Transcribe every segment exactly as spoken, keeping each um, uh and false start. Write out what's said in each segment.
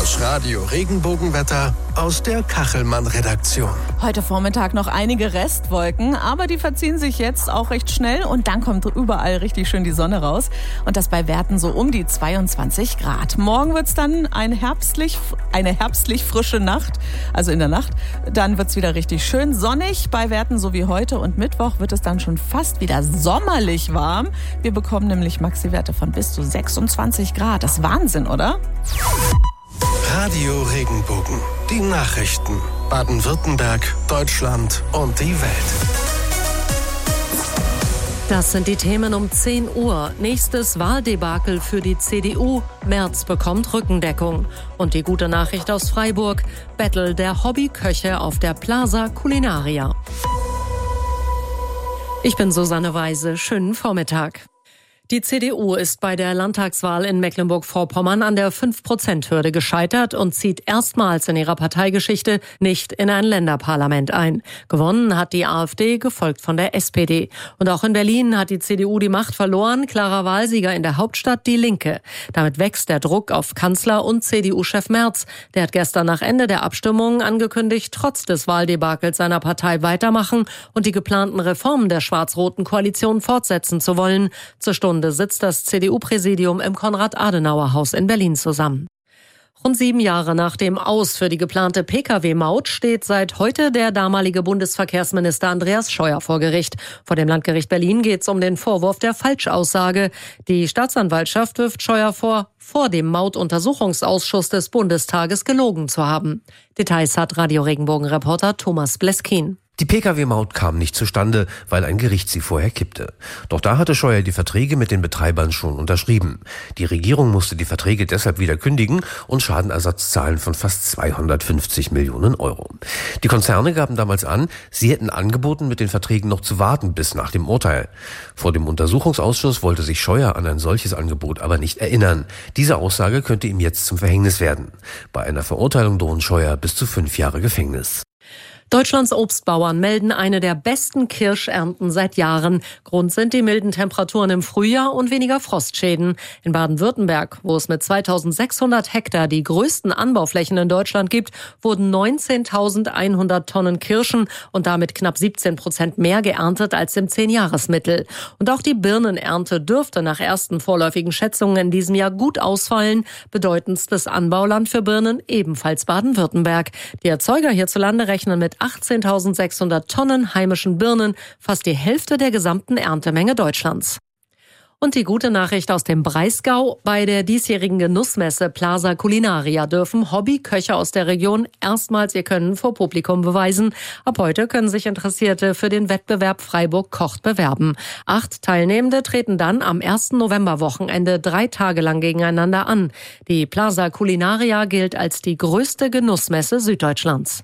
Das Radio-Regenbogenwetter aus der Kachelmann-Redaktion. Heute Vormittag noch einige Restwolken, aber die verziehen sich jetzt auch recht schnell und dann kommt überall richtig schön die Sonne raus. Und das bei Werten so um die zweiundzwanzig Grad. Morgen wird's dann ein herbstlich, eine herbstlich frische Nacht, also in der Nacht. Dann wird's wieder richtig schön sonnig bei Werten so wie heute und Mittwoch wird es dann schon fast wieder sommerlich warm. Wir bekommen nämlich Maxi-Werte von bis zu sechsundzwanzig Grad. Das ist Wahnsinn, oder? Radio Regenbogen. Die Nachrichten. Baden-Württemberg, Deutschland und die Welt. Das sind die Themen um zehn Uhr. Nächstes Wahldebakel für die C D U. Merz bekommt Rückendeckung. Und die gute Nachricht aus Freiburg. Battle der Hobbyköche auf der Plaza Culinaria. Ich bin Susanne Weise. Schönen Vormittag. Die C D U ist bei der Landtagswahl in Mecklenburg-Vorpommern an der fünf Prozent Hürde gescheitert und zieht erstmals in ihrer Parteigeschichte nicht in ein Länderparlament ein. Gewonnen hat die AfD, gefolgt von der S P D. Und auch in Berlin hat die C D U die Macht verloren. Klarer Wahlsieger in der Hauptstadt, die Linke. Damit wächst der Druck auf Kanzler und C D U-Chef Merz. Der hat gestern nach Ende der Abstimmung angekündigt, trotz des Wahldebakels seiner Partei weitermachen und die geplanten Reformen der schwarz-roten Koalition fortsetzen zu wollen. Zur Stunde sitzt das C D U-Präsidium im Konrad-Adenauer-Haus in Berlin zusammen. Rund sieben Jahre nach dem Aus für die geplante P K W-Maut steht seit heute der damalige Bundesverkehrsminister Andreas Scheuer vor Gericht. Vor dem Landgericht Berlin geht es um den Vorwurf der Falschaussage. Die Staatsanwaltschaft wirft Scheuer vor, vor dem Mautuntersuchungsausschuss des Bundestages gelogen zu haben. Details hat Radio-Regenbogen-Reporter Thomas Bleskin. Die P K W-Maut kam nicht zustande, weil ein Gericht sie vorher kippte. Doch da hatte Scheuer die Verträge mit den Betreibern schon unterschrieben. Die Regierung musste die Verträge deshalb wieder kündigen und Schadenersatz zahlen von fast zweihundertfünfzig Millionen Euro. Die Konzerne gaben damals an, sie hätten angeboten, mit den Verträgen noch zu warten bis nach dem Urteil. Vor dem Untersuchungsausschuss wollte sich Scheuer an ein solches Angebot aber nicht erinnern. Diese Aussage könnte ihm jetzt zum Verhängnis werden. Bei einer Verurteilung drohen Scheuer bis zu fünf Jahre Gefängnis. Deutschlands Obstbauern melden eine der besten Kirschernten seit Jahren. Grund sind die milden Temperaturen im Frühjahr und weniger Frostschäden. In Baden-Württemberg, wo es mit zweitausendsechshundert Hektar die größten Anbauflächen in Deutschland gibt, wurden neunzehntausendeinhundert Tonnen Kirschen und damit knapp siebzehn Prozent mehr geerntet als im Zehn-Jahres-Mittel. Und auch die Birnenernte dürfte nach ersten vorläufigen Schätzungen in diesem Jahr gut ausfallen. Bedeutendstes Anbauland für Birnen ebenfalls Baden-Württemberg. Die Erzeuger hierzulande rechnen mit achtzehntausendsechshundert Tonnen heimischen Birnen, fast die Hälfte der gesamten Erntemenge Deutschlands. Und die gute Nachricht aus dem Breisgau: Bei der diesjährigen Genussmesse Plaza Culinaria dürfen Hobbyköche aus der Region erstmals ihr Können vor Publikum beweisen. Ab heute können sich Interessierte für den Wettbewerb Freiburg kocht bewerben. Acht Teilnehmende treten dann am ersten Novemberwochenende drei Tage lang gegeneinander an. Die Plaza Culinaria gilt als die größte Genussmesse Süddeutschlands.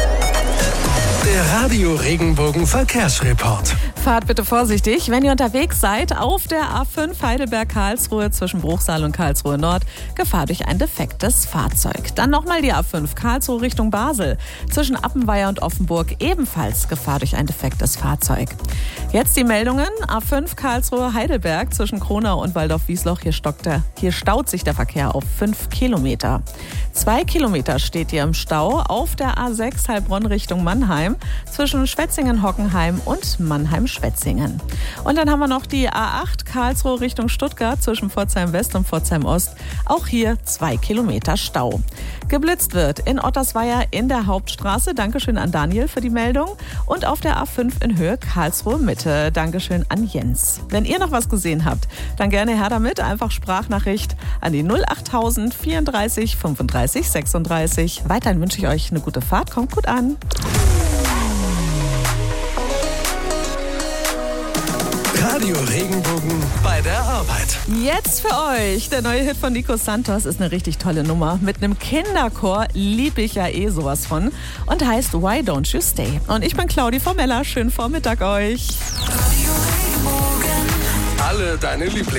Der Radio-Regenbogen Verkehrsreport. Fahrt bitte vorsichtig, wenn ihr unterwegs seid auf der A fünf Heidelberg-Karlsruhe zwischen Bruchsal und Karlsruhe Nord. Gefahr durch ein defektes Fahrzeug. Dann nochmal die A fünf Karlsruhe Richtung Basel. Zwischen Appenweier und Offenburg ebenfalls Gefahr durch ein defektes Fahrzeug. Jetzt die Meldungen. A fünf Karlsruhe Heidelberg zwischen Kronau und Waldorf-Wiesloch. Hier, stockt der, hier staut sich der Verkehr auf fünf Kilometer. Zwei Kilometer steht ihr im Stau auf der A sechs Heilbronn Richtung Mannheim zwischen Schwetzingen-Hockenheim und Mannheim-Schwetzingen. Und dann haben wir noch die A acht Karlsruhe Richtung Stuttgart zwischen Pforzheim West und Pforzheim Ost. Auch hier zwei Kilometer Stau. Geblitzt wird in Ottersweier in der Hauptstraße. Dankeschön an Daniel für die Meldung. Und auf der A fünf in Höhe Karlsruhe Mitte. Dankeschön an Jens. Wenn ihr noch was gesehen habt, dann gerne her damit. Einfach Sprachnachricht an die null achttausend vierunddreißig fünfunddreißig sechsunddreißig. Weiterhin wünsche ich euch eine gute Fahrt. Kommt gut an. Radio Regenbogen bei der Arbeit. Jetzt für euch der neue Hit von Nico Santos ist eine richtig tolle Nummer. Mit einem Kinderchor lieb ich ja eh sowas von und heißt Why Don't You Stay. Und ich bin Claudi Formella. Schönen Vormittag euch. Radio Regenbogen. Alle deine Lieblings